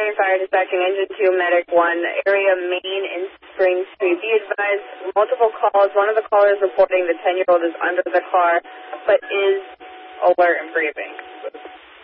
primary fire dispatching engine 2, medic 1, area Main and Spring Street. Be advised, multiple calls. One of the callers reporting the 10-year-old is under the car, but is alert and breathing.